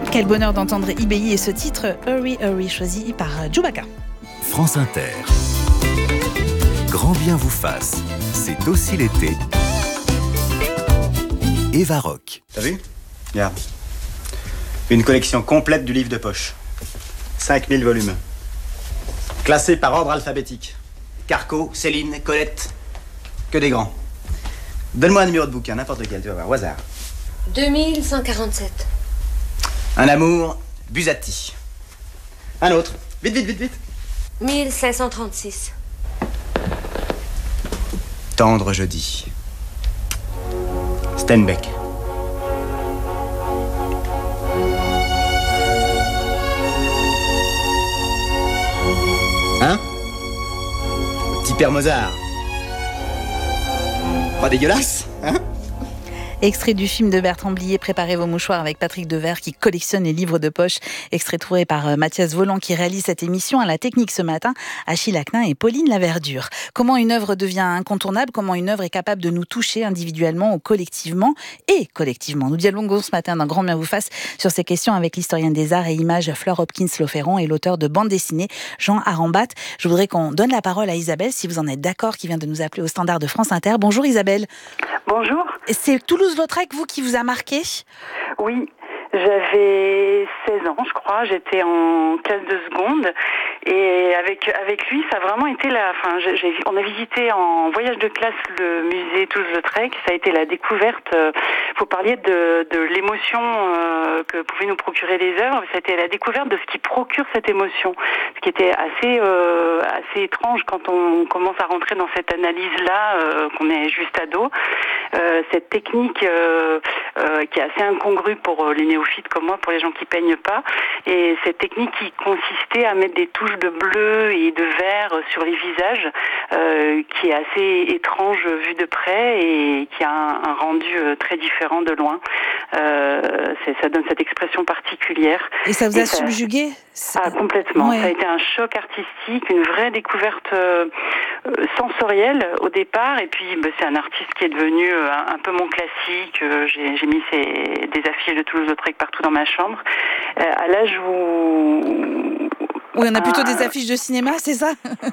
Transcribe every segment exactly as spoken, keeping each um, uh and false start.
Quel bonheur d'entendre Ibeyi et ce titre Hurry Hurry choisi par Djoubaka. France Inter. Grand bien vous fasse, c'est aussi l'été. Eva Rock. T'as vu ? Regarde. Une collection complète du livre de poche. cinq mille volumes. Classés par ordre alphabétique. Carco, Céline, Colette. Que des grands. Donne-moi un numéro de bouquin, n'importe lequel, tu vas voir, au hasard. deux mille cent quarante-sept. Un amour, Busati. Un autre. Vite, vite, vite, vite. mille cinq cent trente-six. Tendre jeudi. Steinbeck. Hein ? Petit père Mozart. Pas dégueulasse, hein ? Extrait du film de Bertrand Blier, Préparez vos mouchoirs avec Patrick Devers qui collectionne les livres de poche. Extrait trouvé par Mathias Voland qui réalise cette émission. À la technique ce matin, Achille Acnin et Pauline Laverdure. Comment une œuvre devient incontournable ? Comment une œuvre est capable de nous toucher individuellement ou collectivement et collectivement ? Nous dialoguons ce matin dans Grand bien vous fasse sur ces questions avec l'historienne des arts et images Fleur Hopkins-Loferron et l'auteur de bande dessinée Jean Arambat. Je voudrais qu'on donne la parole à Isabelle, si vous en êtes d'accord, qui vient de nous appeler au standard de France Inter. Bonjour Isabelle. Bonjour. C'est Toulouse-Lautrec, vous, qui vous a marqué ? Oui, j'avais seize ans, je crois. J'étais en classe de seconde. Et avec avec lui, ça a vraiment été la... Enfin, j'ai, j'ai, on a visité en voyage de classe le musée Toulouse-Lautrec. Ça a été la découverte. Euh, vous parliez de, de l'émotion euh, que pouvaient nous procurer les œuvres. Ça a été la découverte de ce qui procure cette émotion. Ce qui était assez, euh, assez étrange quand on commence à rentrer dans cette analyse-là, euh, qu'on est juste ado. Euh, cette technique euh, euh, qui est assez incongrue pour euh, les néophytes comme moi, pour les gens qui peignent pas, et cette technique qui consistait à mettre des touches de bleu et de vert sur les visages, euh, qui est assez étrange vue de près et qui a un, un rendu euh, très différent de loin. Euh, c'est, ça donne cette expression particulière. Et ça vous a ça, subjugué ? Ah, complètement. Ouais. Ça a été un choc artistique, une vraie découverte euh, sensorielle au départ, et puis bah, c'est un artiste qui est devenu euh, un, un peu mon classique. Euh, j'ai, j'ai mis ces, des affiches de Toulouse-Lautrec partout dans ma chambre. Euh, à l'âge où... Oui, on a plutôt ah, des affiches de cinéma, c'est ça ?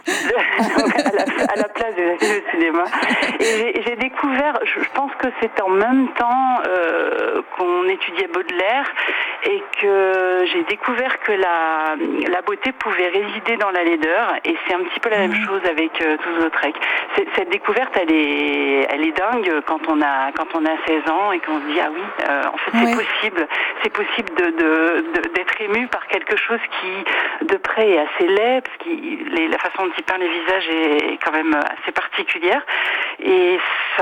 à, la, à la place des affiches de cinéma. Et j'ai, j'ai découvert, je, je pense que c'est en même temps euh, qu'on étudiait Baudelaire, et que j'ai découvert que la, la beauté pouvait résider dans la laideur, et c'est un petit peu la même chose avec euh, Toulouse-Lautrec. C'est, cette découverte, elle est, elle est dingue quand on a, quand on a seize ans et qu'on se dit ah oui, euh, en fait c'est ouais. possible, c'est possible de, de, de, d'être ému par quelque chose qui de près est assez laid, parce que les, la façon dont il peint les visages est quand même assez particulière, et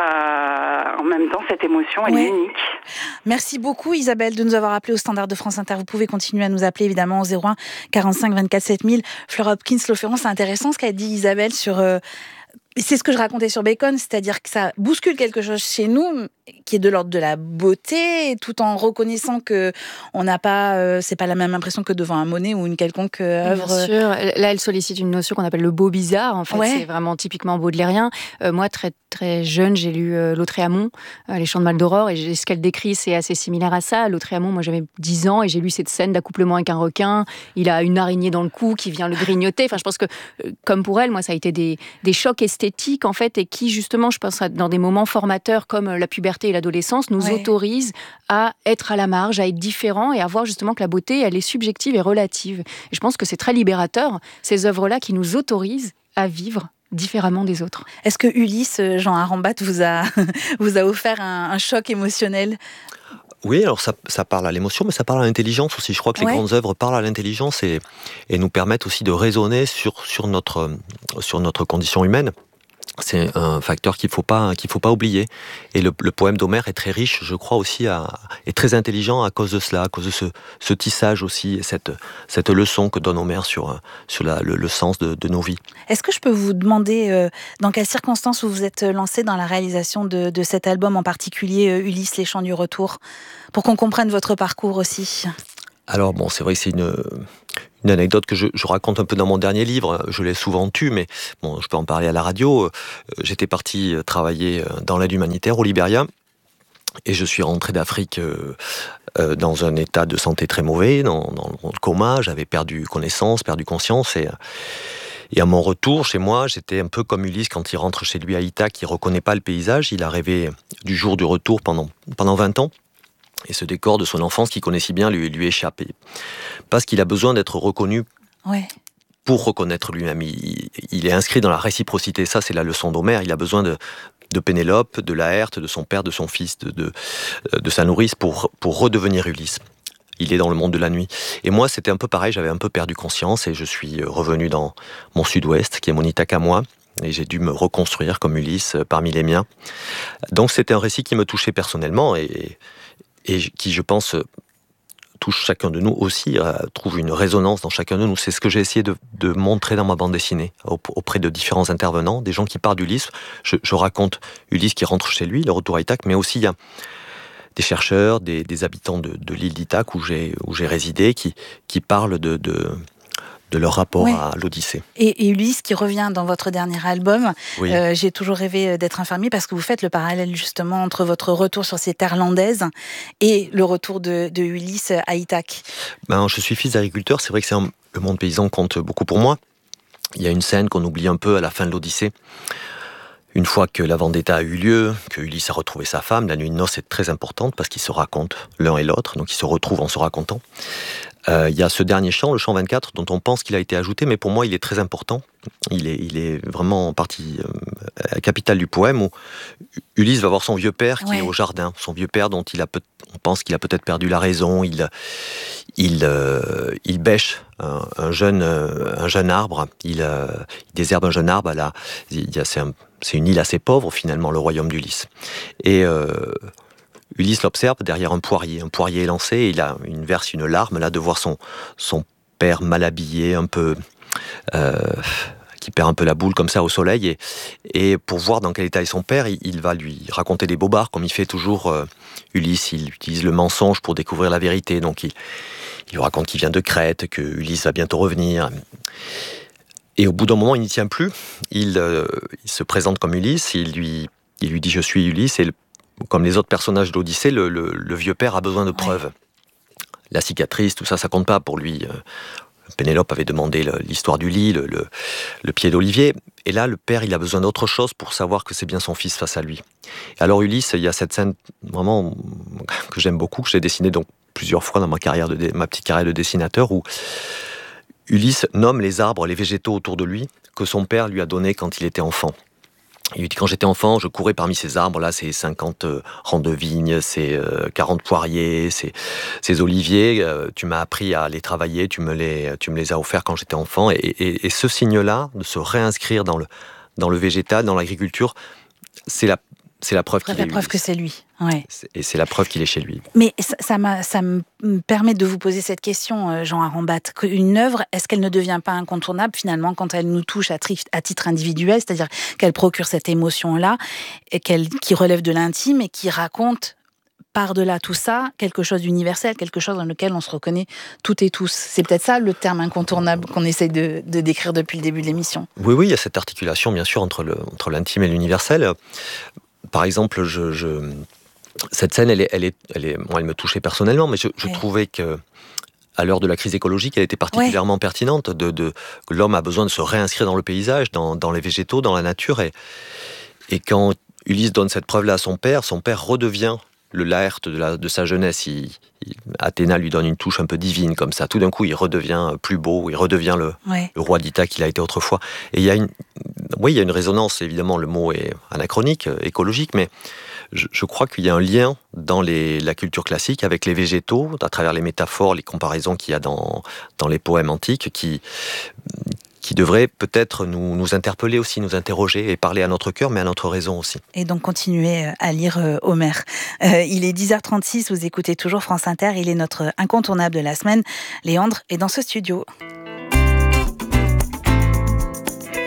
ça, en même temps, cette émotion, elle ouais. est unique. Merci beaucoup Isabelle de nous avoir appelé au standard de France Inter. Vous pouvez continuer à nous appeler évidemment au zéro un quarante-cinq vingt-quatre sept mille. Fleur Hopkins-Loferron, c'est intéressant ce qu'a dit Isabelle sur... Euh, c'est ce que je racontais sur Bacon, c'est-à-dire que ça bouscule quelque chose chez nous qui est de l'ordre de la beauté, tout en reconnaissant que on n'a pas, euh, c'est pas la même impression que devant un Monet ou une quelconque œuvre. Bien sûr. Là, elle sollicite une notion qu'on appelle le beau bizarre. En fait, ouais. c'est vraiment typiquement baudelairien. Euh, moi, très très jeune, j'ai lu euh, Lautréamont, euh, Les Chants de Maldoror, et ce qu'elle décrit, c'est assez similaire à ça. Lautréamont, moi, j'avais dix ans et j'ai lu cette scène d'accouplement avec un requin. Il a une araignée dans le cou qui vient le grignoter. Enfin, je pense que, euh, comme pour elle, moi, ça a été des des chocs esthétiques en fait, et qui justement, je pense, dans des moments formateurs comme la puberté et l'adolescence, nous ouais. autorise à être à la marge, à être différent et à voir justement que la beauté, elle est subjective et relative. Et je pense que c'est très libérateur, ces œuvres-là qui nous autorisent à vivre différemment des autres. Est-ce que Ulysse, Jean Arambat, vous a, vous a offert un, un choc émotionnel ? Oui, alors ça, ça parle à l'émotion, mais ça parle à l'intelligence aussi. Je crois que les ouais. grandes œuvres parlent à l'intelligence et, et nous permettent aussi de raisonner sur, sur, notre, sur notre condition humaine. C'est un facteur qu'il faut pas qu'il faut pas oublier. Et le, le poème d'Homère est très riche, je crois aussi, à, est très intelligent à cause de cela, à cause de ce, ce tissage aussi, et cette cette leçon que donne Homère sur sur la, le, le sens de, de nos vies. Est-ce que je peux vous demander euh, dans quelles circonstances vous vous êtes lancé dans la réalisation de, de cet album, en particulier euh, Ulysse, les Chants du Retour, pour qu'on comprenne votre parcours aussi? Alors bon, c'est vrai que c'est une Une anecdote que je, je raconte un peu dans mon dernier livre, je l'ai souvent tue, mais bon, je peux en parler à la radio. J'étais parti travailler dans l'aide humanitaire au Libéria, et je suis rentré d'Afrique euh, dans un état de santé très mauvais, dans, dans le coma. J'avais perdu connaissance, perdu conscience. Et, et à mon retour chez moi, j'étais un peu comme Ulysse quand il rentre chez lui à Ithaque, il ne reconnaît pas le paysage. Il a rêvé du jour du retour pendant, pendant vingt ans. Et ce décor de son enfance qu'il connaît si bien lui, lui échappe. Parce qu'il a besoin d'être reconnu. Ouais. Pour reconnaître lui-même. Il, il est inscrit dans la réciprocité. Ça, c'est la leçon d'Homère. Il a besoin de, de Pénélope, de Laërte, de son père, de son fils, de, de, de sa nourrice pour, pour redevenir Ulysse. Il est dans le monde de la nuit. Et moi, c'était un peu pareil. J'avais un peu perdu conscience et je suis revenu dans mon sud-ouest, qui est mon Ithaque à moi. Et j'ai dû me reconstruire comme Ulysse parmi les miens. Donc, c'était un récit qui me touchait personnellement et, et qui, je pense, touche chacun de nous aussi, euh, trouve une résonance dans chacun de nous. C'est ce que j'ai essayé de, de montrer dans ma bande dessinée, auprès de différents intervenants, des gens qui parlent d'Ulysse. Je, je raconte Ulysse qui rentre chez lui, le retour à Ithaque, mais aussi il y a des chercheurs, des, des habitants de, de l'île d'Ithaque où j'ai, où j'ai résidé, qui, qui parlent de, de, de leur rapport ouais. à l'Odyssée. Et, et Ulysse qui revient dans votre dernier album, oui. euh, J'ai toujours rêvé d'être un fermier, parce que vous faites le parallèle justement entre votre retour sur ces terres landaises et le retour de, de Ulysse à Ithaque. Ben, je suis fils d'agriculteur, c'est vrai que c'est un, le monde paysan compte beaucoup pour moi. Il y a une scène qu'on oublie un peu à la fin de l'Odyssée. Une fois que la vendetta a eu lieu, que Ulysse a retrouvé sa femme, la nuit de noces est très importante parce qu'ils se racontent l'un et l'autre, donc ils se retrouvent en se racontant. Euh, il y a ce dernier chant, le chant vingt-quatre, dont on pense qu'il a été ajouté, mais pour moi il est très important. Il est, il est vraiment en partie euh, capitale du poème, où Ulysse va voir son vieux père qui ouais. est au jardin, son vieux père dont il a peut, on pense qu'il a peut-être perdu la raison. Il, il, euh, il bêche un, un, jeune, un jeune arbre, il, euh, il désherbe un jeune arbre. Là, il y a, c'est, un, c'est une île assez pauvre finalement, le royaume d'Ulysse. Et euh, Ulysse l'observe derrière un poirier. Un poirier est lancé et il a une verse une larme là de voir son, son père mal habillé, un peu euh, qui perd un peu la boule comme ça au soleil. Et, et pour voir dans quel état est son père, il, il va lui raconter des bobards comme il fait toujours euh, Ulysse. Il utilise le mensonge pour découvrir la vérité. Donc il, il lui raconte qu'il vient de Crète, que Ulysse va bientôt revenir. Et au bout d'un moment, il n'y tient plus. Il, euh, il se présente comme Ulysse. Il lui, il lui dit « Je suis Ulysse ». Et le, comme les autres personnages de l'Odyssée, le, le, le vieux père a besoin de preuves. Ouais. La cicatrice, tout ça, ça compte pas pour lui. Pénélope avait demandé le, l'histoire du lit, le, le, le pied d'olivier. Et là, le père, il a besoin d'autre chose pour savoir que c'est bien son fils face à lui. Et alors Ulysse, il y a cette scène vraiment que j'aime beaucoup, que j'ai dessinée donc plusieurs fois dans ma carrière de, ma petite carrière de dessinateur, où Ulysse nomme les arbres, les végétaux autour de lui, que son père lui a donnés quand il était enfant. Il lui dit, quand j'étais enfant, je courais parmi ces arbres-là, ces cinquante euh, rangs de vignes, ces euh, quarante poiriers, ces, ces oliviers. Euh, tu m'as appris à les travailler, tu me les, tu me les as offerts quand j'étais enfant. Et, et, et ce signe-là, de se réinscrire dans le, dans le végétal, dans l'agriculture, c'est la, c'est la preuve qu'il la est preuve lui. que c'est lui. Ouais. Et c'est la preuve qu'il est chez lui. Mais ça, ça, m'a, ça me permet de vous poser cette question, Jean Arambat. Une œuvre, est-ce qu'elle ne devient pas incontournable finalement quand elle nous touche à, tri- à titre individuel, c'est-à-dire qu'elle procure cette émotion-là, et qu'elle, qui relève de l'intime et qui raconte par-delà tout ça quelque chose d'universel, quelque chose dans lequel on se reconnaît toutes et tous. C'est peut-être ça le terme incontournable qu'on essaye de, de décrire depuis le début de l'émission. Oui, oui, il y a cette articulation bien sûr entre, le, entre l'intime et l'universel. Par exemple, je... je... cette scène, elle, est, elle, est, elle, est, bon, elle me touchait personnellement, mais je, je ouais. trouvais que à l'heure de la crise écologique, elle était particulièrement ouais. pertinente. De, de, que l'homme a besoin de se réinscrire dans le paysage, dans, dans les végétaux, dans la nature. Et, et quand Ulysse donne cette preuve-là à son père, son père redevient le Laërte de, la, de sa jeunesse. Il, il, Athéna lui donne une touche un peu divine comme ça. Tout d'un coup, il redevient plus beau, il redevient le, ouais. le roi d'Ithaque qu'il a été autrefois. Et il y a une, oui, il y a une résonance. Évidemment, le mot est anachronique, écologique, mais je, je crois qu'il y a un lien dans les, la culture classique avec les végétaux, à travers les métaphores, les comparaisons qu'il y a dans, dans les poèmes antiques, qui qui devrait peut-être nous, nous interpeller aussi, nous interroger et parler à notre cœur, mais à notre raison aussi. Et donc continuer à lire euh, Homère. Euh, il est dix heures trente-six, vous écoutez toujours France Inter, il est notre incontournable de la semaine. Léandre est dans ce studio.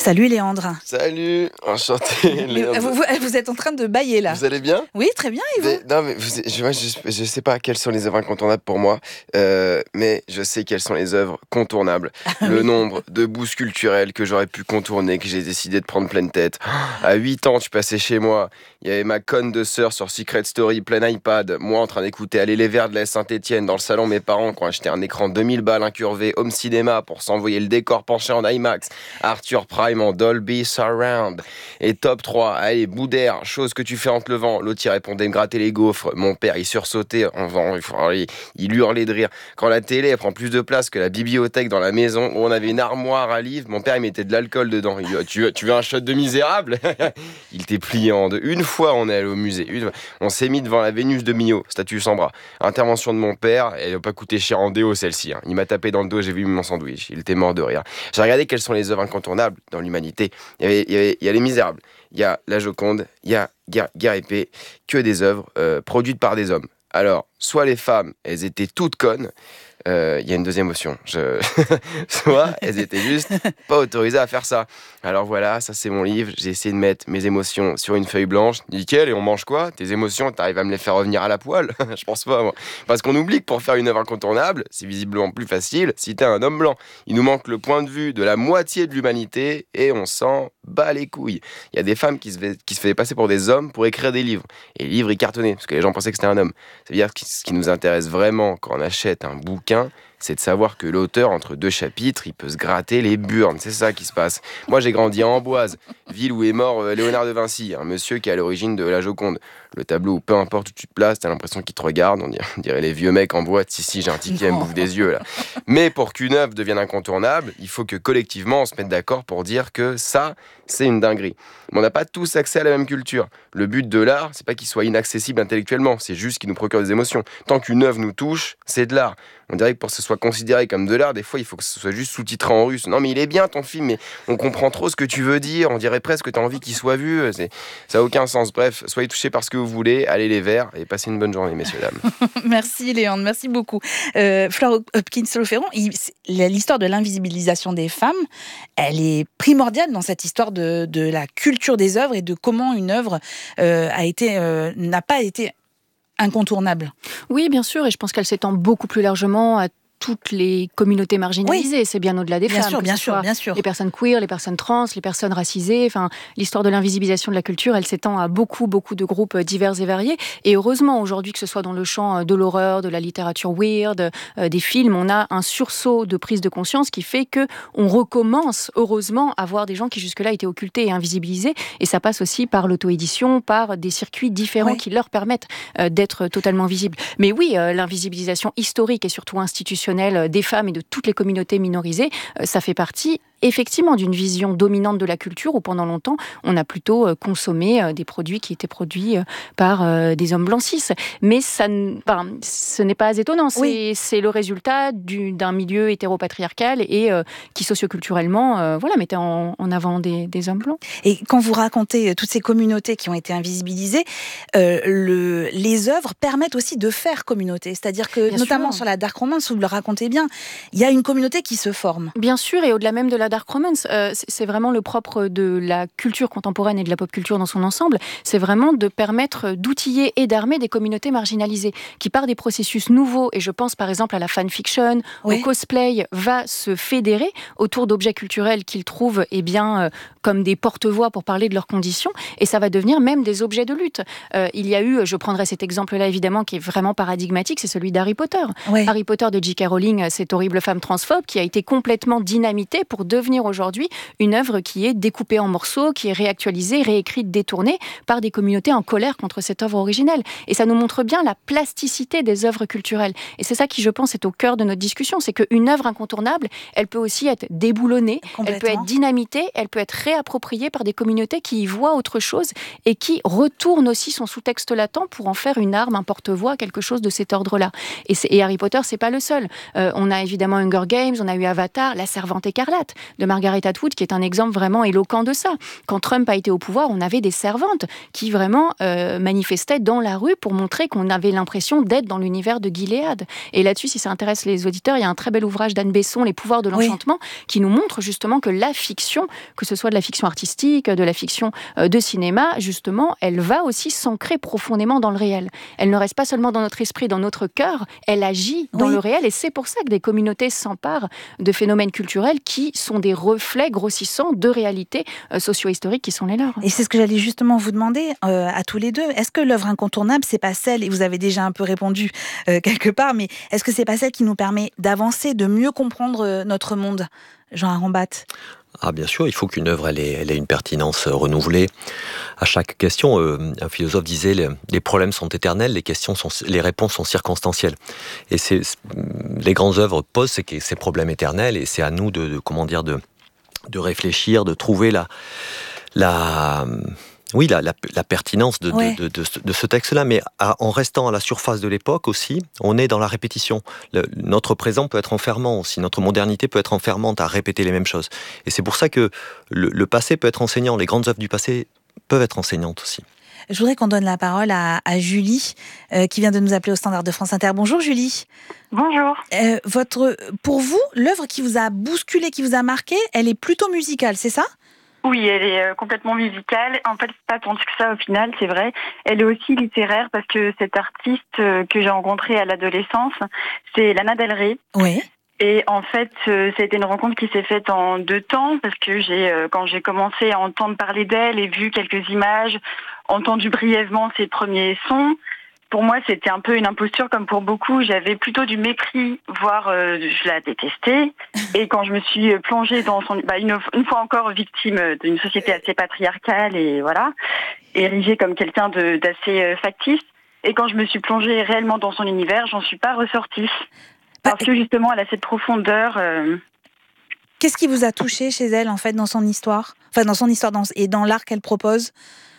Salut Léandre. Salut, enchanté. Léandre. Vous, vous, vous êtes en train de bâiller là. Vous allez bien ? Oui, très bien, et vous ? mais, Non, mais vous, je, moi, je, je sais pas quelles sont les œuvres incontournables pour moi, euh, mais je sais quelles sont les œuvres contournables. Ah, Le oui. nombre de bouses culturelles que j'aurais pu contourner, que j'ai décidé de prendre pleine tête. À huit ans, tu passais chez moi, il y avait ma conne de sœur sur Secret Story, plein iPad, moi en train d'écouter Aller les Verts de la Saint-Étienne, dans le salon mes parents qui ont acheté un écran deux mille balles incurvé, home cinéma pour s'envoyer le décor penché en IMAX, Arthur Prime en Dolby Surround, et top trois, allez, Boudère, chose que tu fais en te levant, l'autre il répondait me gratter les gaufres, mon père il sursautait, en, il, il hurlait de rire, quand la télé elle prend plus de place que la bibliothèque dans la maison, où on avait une armoire à livres, mon père il mettait de l'alcool dedans, il dit, tu, veux, tu veux un shot de misérable? Il t'est plié en deux. Une fois on est allé au musée, une, on s'est mis devant la Vénus de Milo, statue sans bras, intervention de mon père, elle n'a pas coûté cher en déo celle-ci, hein. Il m'a tapé dans le dos, j'ai vu mon sandwich, il était mort de rire. J'ai regardé quelles sont les œuvres incontournables dans l'humanité. Il y avait, il y avait, il y a Les Misérables, il y a La Joconde, il y a Guerre, Guerre et Paix, que des œuvres euh, produites par des hommes. Alors, soit les femmes, elles étaient toutes connes, il euh, y a une deuxième option, je... soit elles étaient juste pas autorisées à faire ça. Alors voilà, ça c'est mon livre, j'ai essayé de mettre mes émotions sur une feuille blanche, nickel, et on mange quoi? Tes émotions, t'arrives à me les faire revenir à la poêle? Je pense pas, moi. Parce qu'on oublie que pour faire une œuvre incontournable, c'est visiblement plus facile si t'es un homme blanc. Il nous manque le point de vue de la moitié de l'humanité et on s'en bat les couilles. Il y a des femmes qui se, fait, qui se faisaient passer pour des hommes pour écrire des livres. Et les livres, ils cartonnaient, parce que les gens pensaient que c'était un homme. Ça veut dire que ce qui nous intéresse vraiment quand on achète un bouquin, c'est de savoir que l'auteur, entre deux chapitres, il peut se gratter les burnes. C'est ça qui se passe. Moi, j'ai grandi à Amboise, ville où est mort euh, Léonard de Vinci, un monsieur qui est à l'origine de La Joconde. Le tableau où peu importe où tu te places, t'as l'impression qu'il te regarde. On dirait, on dirait les vieux mecs en boîte. Si, si, j'ai un ticket, elle me bouffe des yeux, là. Mais pour qu'une œuvre devienne incontournable, il faut que collectivement, on se mette d'accord pour dire que ça, c'est une dinguerie. Mais on n'a pas tous accès à la même culture. Le but de l'art, c'est pas qu'il soit inaccessible intellectuellement, c'est juste qu'il nous procure des émotions. Tant qu'une œuvre nous touche, c'est de l'art. On dirait que pour que ce soit considéré comme de l'art, des fois, il faut que ce soit juste sous-titré en russe. Non, mais il est bien ton film, mais on comprend trop ce que tu veux dire. On dirait presque que tu as envie qu'il soit vu. C'est... Ça n'a aucun sens. Bref, soyez touchés par ce que vous voulez. Allez les verts et passez une bonne journée, messieurs, dames. Merci Léandre, merci beaucoup. Euh, Flore Hopkins-Loferron, l'histoire de l'invisibilisation des femmes, elle est primordiale dans cette histoire de, de la culture des œuvres et de comment une œuvre euh, a été, euh, n'a pas été incontournable. Oui, bien sûr, et je pense qu'elle s'étend beaucoup plus largement à toutes les communautés marginalisées, oui. C'est bien au-delà des bien femmes. Sûr, bien sûr, bien sûr. Les personnes queer, les personnes trans, les personnes racisées. Enfin, l'histoire de l'invisibilisation de la culture, elle s'étend à beaucoup, beaucoup de groupes divers et variés. Et heureusement, aujourd'hui, que ce soit dans le champ de l'horreur, de la littérature weird, euh, des films, on a un sursaut de prise de conscience qui fait que on recommence, heureusement, à voir des gens qui jusque-là étaient occultés et invisibilisés. Et ça passe aussi par l'auto-édition, par des circuits différents oui. qui leur permettent euh, d'être totalement visibles. Mais oui, euh, l'invisibilisation historique et surtout institutionnelle des femmes et de toutes les communautés minorisées, ça fait partie effectivement d'une vision dominante de la culture où pendant longtemps on a plutôt consommé des produits qui étaient produits par des hommes blancs cis. Mais ça, enfin, ce n'est pas étonnant, c'est, oui. c'est le résultat du, d'un milieu hétéropatriarcal et euh, qui socioculturellement euh, voilà, mettait en, en avant des, des hommes blancs. Et quand vous racontez toutes ces communautés qui ont été invisibilisées, euh, le, les œuvres permettent aussi de faire communauté. C'est-à-dire que, bien notamment sûr. Sur la dark romance, vous le racontez bien, il y a une communauté qui se forme. Bien sûr, et au-delà même de la dark romance, euh, c'est vraiment le propre de la culture contemporaine et de la pop culture dans son ensemble, c'est vraiment de permettre d'outiller et d'armer des communautés marginalisées qui, par des processus nouveaux, et je pense par exemple à la fanfiction, oui. au cosplay, va se fédérer autour d'objets culturels qu'ils trouvent eh bien, euh, comme des porte-voix pour parler de leurs conditions, et ça va devenir même des objets de lutte. Euh, il y a eu, je prendrai cet exemple-là évidemment, qui est vraiment paradigmatique, c'est celui d'Harry Potter. Oui. Harry Potter de J K Rowling, cette horrible femme transphobe qui a été complètement dynamitée pour devenir aujourd'hui une œuvre qui est découpée en morceaux, qui est réactualisée, réécrite, détournée par des communautés en colère contre cette œuvre originelle. Et ça nous montre bien la plasticité des œuvres culturelles. Et c'est ça qui, je pense, est au cœur de notre discussion, c'est qu'une œuvre incontournable, elle peut aussi être déboulonnée, elle peut être dynamitée, elle peut être réappropriée par des communautés qui y voient autre chose et qui retournent aussi son sous-texte latent pour en faire une arme, un porte-voix, quelque chose de cet ordre-là. Et, c'est, et Harry Potter, c'est pas le seul. Euh, on a évidemment Hunger Games, on a eu Avatar, La Servante écarlate. de Margaret Atwood, qui est un exemple vraiment éloquent de ça. Quand Trump a été au pouvoir, on avait des servantes qui vraiment euh, manifestaient dans la rue pour montrer qu'on avait l'impression d'être dans l'univers de Gilead. Et là-dessus, si ça intéresse les auditeurs, il y a un très bel ouvrage d'Anne Besson, Les pouvoirs de l'enchantement, oui. qui nous montre justement que la fiction, que ce soit de la fiction artistique, de la fiction euh, de cinéma, justement, elle va aussi s'ancrer profondément dans le réel. Elle ne reste pas seulement dans notre esprit, dans notre cœur, elle agit dans oui. le réel, et c'est pour ça que des communautés s'emparent de phénomènes culturels qui sont des reflets grossissants de réalités euh, socio-historiques qui sont les leurs. Et c'est ce que j'allais justement vous demander euh, à tous les deux. Est-ce que l'œuvre incontournable, c'est pas celle, et vous avez déjà un peu répondu euh, quelque part, mais est-ce que c'est pas celle qui nous permet d'avancer, de mieux comprendre euh, notre monde, Jean Arambat? Ah, bien sûr, il faut qu'une œuvre elle ait, elle ait une pertinence renouvelée à chaque question. Euh, un philosophe disait les, les problèmes sont éternels, les questions sont, les réponses sont circonstancielles. Et c'est, les grandes œuvres posent ces, ces problèmes éternels, et c'est à nous de, de comment dire de de réfléchir, de trouver la la oui, la, la, la pertinence de, ouais. de, de, de, de ce texte-là, mais à, en restant à la surface de l'époque aussi, on est dans la répétition. Le, notre présent peut être enfermant aussi, notre modernité peut être enfermante à répéter les mêmes choses. Et c'est pour ça que le, le passé peut être enseignant, les grandes œuvres du passé peuvent être enseignantes aussi. Je voudrais qu'on donne la parole à, à Julie, euh, qui vient de nous appeler au standard de France Inter. Bonjour Julie. Bonjour. Euh, votre, pour vous, l'œuvre qui vous a bousculé, qui vous a marqué, elle est plutôt musicale, c'est ça ? Oui, elle est euh, complètement musicale. En fait, c'est pas tant que ça au final, c'est vrai. Elle est aussi littéraire parce que cette artiste euh, que j'ai rencontrée à l'adolescence, c'est Lana Del Rey. Oui. Et en fait, euh, ça a été une rencontre qui s'est faite en deux temps parce que j'ai, euh, quand j'ai commencé à entendre parler d'elle et vu quelques images, entendu brièvement ses premiers sons, pour moi, c'était un peu une imposture comme pour beaucoup. J'avais plutôt du mépris, voire euh, je la détestais. Et quand je me suis plongée dans son... Bah, une, une fois encore victime d'une société assez patriarcale et voilà, érigée comme quelqu'un de, d'assez euh, factice. Et quand je me suis plongée réellement dans son univers, j'en suis pas ressortie. Parce que justement, elle a cette profondeur... Euh... Qu'est-ce qui vous a touché chez elle, en fait, dans son histoire ? Enfin, dans son histoire dans, et dans l'art qu'elle propose ?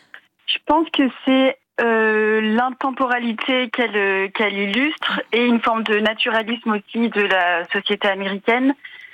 Je pense que c'est... Euh, l'intemporalité qu'elle, euh, qu'elle illustre et une forme de naturalisme aussi de la société américaine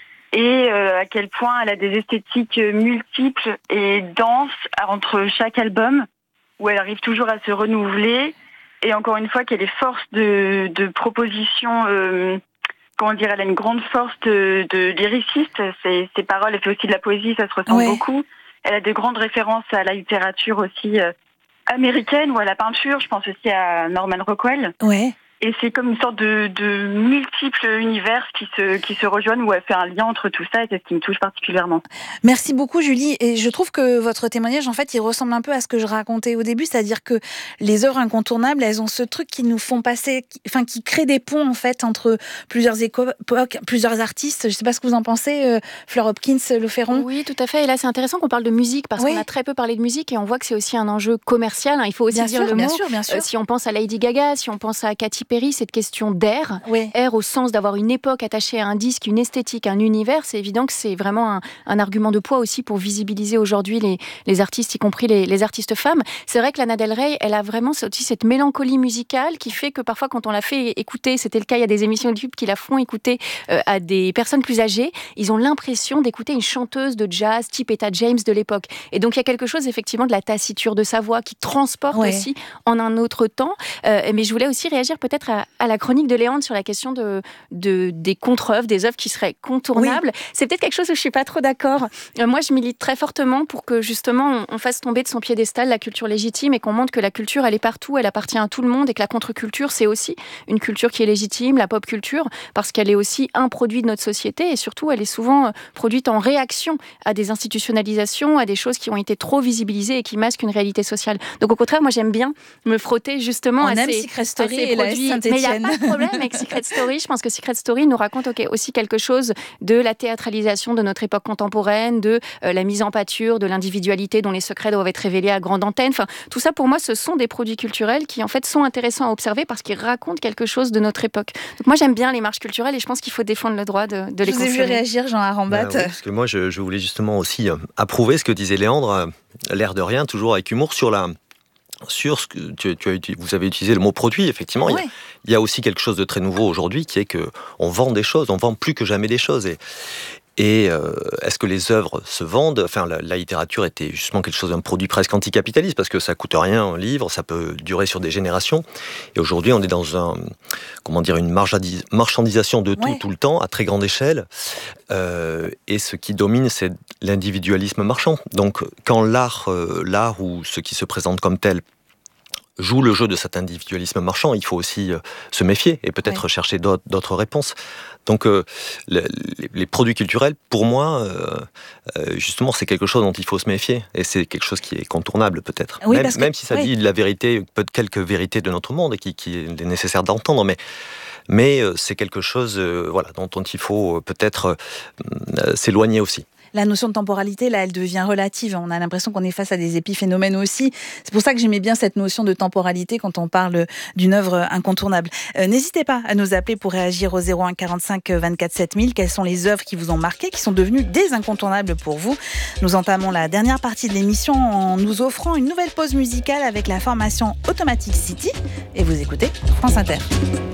et euh, à quel point elle a des esthétiques multiples et denses entre chaque album où elle arrive toujours à se renouveler et encore une fois qu'elle est force de, de proposition, euh, comment dire, elle a une grande force de, de lyriciste, ses, ses paroles, elle fait aussi de la poésie, ça se ressent ouais. beaucoup, elle a de grandes références à la littérature aussi euh, américaine ou à la peinture, je pense aussi à Norman Rockwell. Ouais. Et c'est comme une sorte de, de multiples univers qui se, qui se rejoignent où elle fait un lien entre tout ça et c'est ce qui me touche particulièrement. Merci beaucoup Julie. Et je trouve que votre témoignage, en fait, il ressemble un peu à ce que je racontais au début, c'est-à-dire que les œuvres incontournables, elles ont ce truc qui nous font passer, qui, enfin, qui crée des ponts, en fait, entre plusieurs époques, plusieurs artistes. Je ne sais pas ce que vous en pensez, euh, Fleur Hopkins, Le Ferron. Oui, tout à fait. Et là, c'est intéressant qu'on parle de musique parce oui. qu'on a très peu parlé de musique et on voit que c'est aussi un enjeu commercial. Hein. Il faut aussi bien dire sûr, le bien mot. Sûr, bien sûr. Euh, si on pense à Lady Gaga, si on pense à Katy Perry, cette question d'air, oui. air au sens d'avoir une époque attachée à un disque, une esthétique, un univers, c'est évident que c'est vraiment un, un argument de poids aussi pour visibiliser aujourd'hui les, les artistes, y compris les, les artistes femmes. C'est vrai que Lana Del Rey, elle a vraiment aussi cette mélancolie musicale qui fait que parfois quand on la fait écouter, c'était le cas, il y a des émissions YouTube qui la font écouter euh, à des personnes plus âgées, ils ont l'impression d'écouter une chanteuse de jazz type Etta James de l'époque. Et donc il y a quelque chose effectivement de la tassiture de sa voix qui transporte ouais. aussi en un autre temps. Euh, mais je voulais aussi réagir peut-être à, à la chronique de Léandre sur la question de, de, des contre-œuvres, des œuvres qui seraient contournables. Oui. C'est peut-être quelque chose où je ne suis pas trop d'accord. Euh, moi, je milite très fortement pour que justement on, on fasse tomber de son piédestal la culture légitime et qu'on montre que la culture, elle est partout, elle appartient à tout le monde et que la contre-culture, c'est aussi une culture qui est légitime, la pop culture, parce qu'elle est aussi un produit de notre société et surtout, elle est souvent produite en réaction à des institutionnalisations, à des choses qui ont été trop visibilisées et qui masquent une réalité sociale. Donc au contraire, moi, j'aime bien me frotter justement on à aime ces, Secret Story à ces et produits. La Mais il n'y a pas de problème avec Secret Story. Je pense que Secret Story nous raconte okay, aussi quelque chose de la théâtralisation de notre époque contemporaine, de euh, la mise en pâture, de l'individualité dont les secrets doivent être révélés à grande antenne. Enfin, tout ça, pour moi, ce sont des produits culturels qui, en fait, sont intéressants à observer parce qu'ils racontent quelque chose de notre époque. Donc moi, j'aime bien les marches culturelles et je pense qu'il faut défendre le droit de, de les consommer. Je vous ai vu réagir, Jean Arambat. Ben, oui, parce que moi, je, je voulais justement aussi euh, approuver ce que disait Léandre, euh, l'air de rien, toujours avec humour, sur la... Sur ce que tu, tu as, vous avez utilisé le mot produit, effectivement, ouais. il, y a, il y a aussi quelque chose de très nouveau aujourd'hui qui est qu'on vend des choses, on vend plus que jamais des choses. Et, Et euh, est-ce que les œuvres se vendent ? Enfin, la, la littérature était justement quelque chose d'un produit presque anticapitaliste parce que ça coûte rien un livre, ça peut durer sur des générations. Et aujourd'hui, on est dans un, comment dire, une marchandisation de tout, ouais. tout le temps, à très grande échelle. Euh, et ce qui domine, c'est l'individualisme marchand. Donc, quand l'art, euh, l'art ou ce qui se présente comme tel joue le jeu de cet individualisme marchand, il faut aussi euh, se méfier et peut-être ouais. chercher d'autres, d'autres réponses. Donc euh, les, les produits culturels, pour moi, euh, euh, justement, c'est quelque chose dont il faut se méfier. Et c'est quelque chose qui est contournable peut-être. Oui, même, que, même si ça oui. dit la vérité, peut-être quelques vérités de notre monde qui, qui est nécessaire d'entendre, mais mais euh, c'est quelque chose euh, voilà, dont, dont il faut peut-être euh, s'éloigner aussi. La notion de temporalité, là, elle devient relative. On a l'impression qu'on est face à des épiphénomènes aussi. C'est pour ça que j'aimais bien cette notion de temporalité quand on parle d'une œuvre incontournable. Euh, n'hésitez pas à nous appeler pour réagir au zéro un quarante-cinq vingt-quatre sept mille. Quelles sont les œuvres qui vous ont marqué, qui sont devenues des incontournables pour vous ? Nous entamons la dernière partie de l'émission en nous offrant une nouvelle pause musicale avec la formation Automatic City. Et vous écoutez France Inter.